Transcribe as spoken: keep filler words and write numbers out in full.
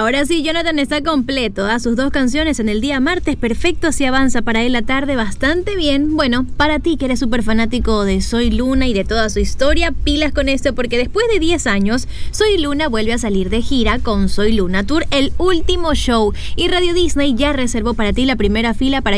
Ahora sí, Jonathan está completo, da sus dos canciones en el día martes, perfecto, así avanza para él la tarde bastante bien. Bueno, para ti que eres súper fanático de Soy Luna y de toda su historia, pilas con esto porque después de diez años, Soy Luna vuelve a salir de gira con Soy Luna Tour, el último show. Y Radio Disney ya reservó para ti la primera fila para